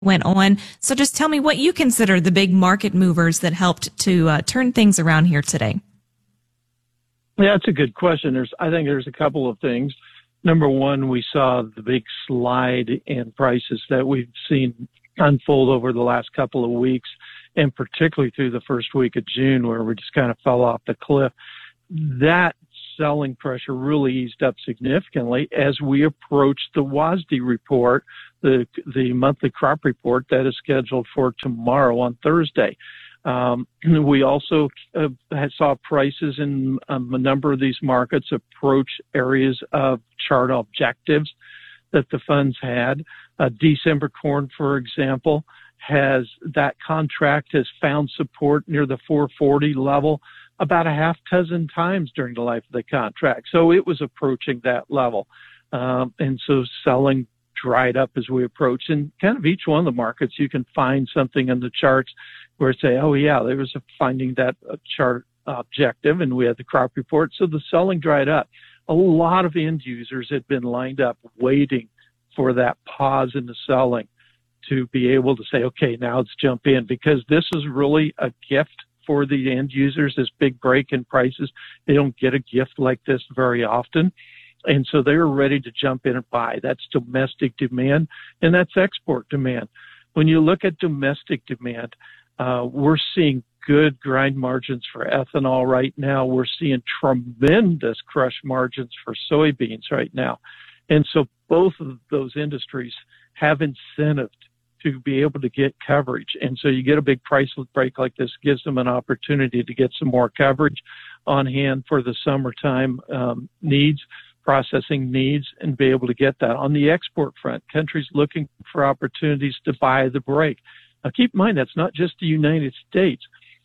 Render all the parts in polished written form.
went on. So just tell me what you consider the big market movers that helped to turn things around here today. Yeah, that's a good question. I think there's a couple of things. Number one, we saw the big slide in prices that we've seen unfold over the last couple of weeks, and particularly through the first week of June, where we just kind of fell off the cliff. That selling pressure really eased up significantly as we approached the WASDE report, the monthly crop report that is scheduled for tomorrow on Thursday. We also saw prices in a number of these markets approach areas of chart objectives that the funds had. December corn, for example, that contract has found support near the 440 level about a half dozen times during the life of the contract. So it was approaching that level. And so selling dried up as we approach. And kind of each one of the markets, you can find something in the charts where say, oh yeah, there was finding that chart objective, and we had the crop report. So the selling dried up. A lot of end users had been lined up waiting for that pause in the selling to be able to say, okay, now let's jump in, because this is really a gift for the end users, this big break in prices. They don't get a gift like this very often. And so they're ready to jump in and buy. That's domestic demand, and that's export demand. When you look at domestic demand, we're seeing good grind margins for ethanol right now. We're seeing tremendous crush margins for soybeans right now. And so both of those industries have incentive to be able to get coverage. And so you get a big price break like this, gives them an opportunity to get some more coverage on hand for the summertime needs, processing needs, and be able to get that. On the export front, countries looking for opportunities to buy the break. Now keep in mind, that's not just the United States.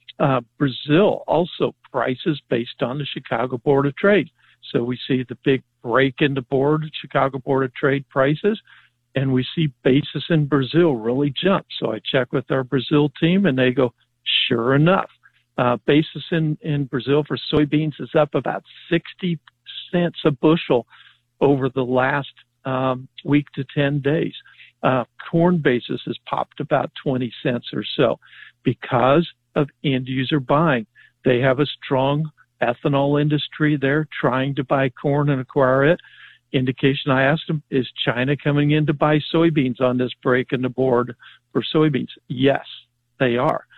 Brazil also prices based on the Chicago Board of Trade. So we see the big break in the Chicago Board of Trade prices, and we see basis in Brazil really jump. So I check with our Brazil team, and they go, sure enough, basis in Brazil for soybeans is up about 60 cents a bushel over the last week to 10 days. Corn basis has popped about 20 cents or so because of end user buying. They have a strong ethanol industry there trying to buy corn and acquire it. Indication I asked them, is China coming in to buy soybeans on this break in the board for soybeans? Yes, they are.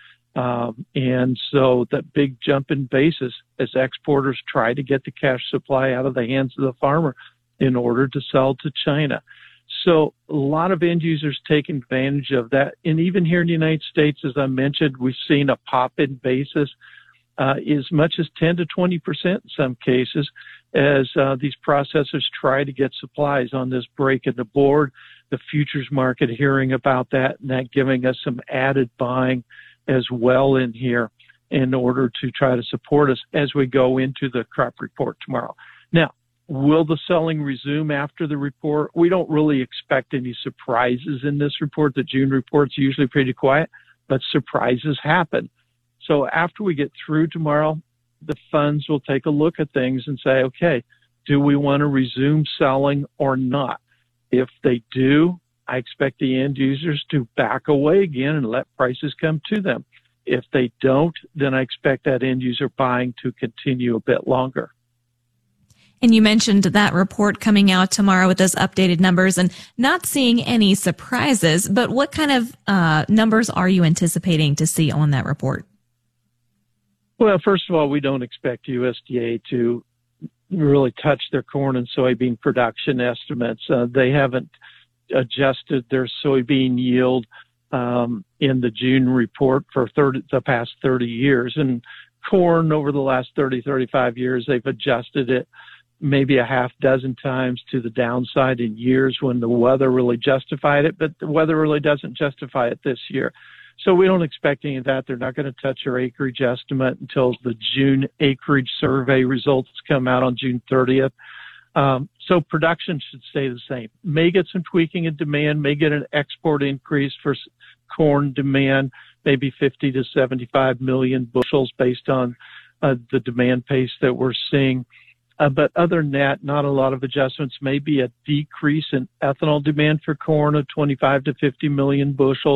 And so that big jump in basis as exporters try to get the cash supply out of the hands of the farmer in order to sell to China. So a lot of end users take advantage of that. And even here in the United States, as I mentioned, we've seen a pop in basis as much as 10 to 20% in some cases as these processors try to get supplies on this break in the board. The futures market hearing about that, and that giving us some added buying as well in here in order to try to support us as we go into the crop report tomorrow. Now, will the selling resume after the report? We don't really expect any surprises in this report. The June report's usually pretty quiet, but surprises happen. So after we get through tomorrow, the funds will take a look at things and say, okay, do we want to resume selling or not? If they do, I expect the end users to back away again and let prices come to them. If they don't, then I expect that end user buying to continue a bit longer. And you mentioned that report coming out tomorrow with those updated numbers and not seeing any surprises, but what kind of numbers are you anticipating to see on that report? Well, first of all, we don't expect USDA to really touch their corn and soybean production estimates. They haven't adjusted their soybean yield in the June report for the past 30 years. And corn over the last 30, 35 years, they've adjusted it maybe a half dozen times to the downside in years when the weather really justified it, but the weather really doesn't justify it this year. So we don't expect any of that. They're not going to touch our acreage estimate until the June acreage survey results come out on June 30th. So production should stay the same. May get some tweaking in demand, may get an export increase for corn demand, maybe 50 to 75 million bushels based on the demand pace that we're seeing. But other than that, not a lot of adjustments. Maybe a decrease in ethanol demand for corn of 25 to 50 million bushels.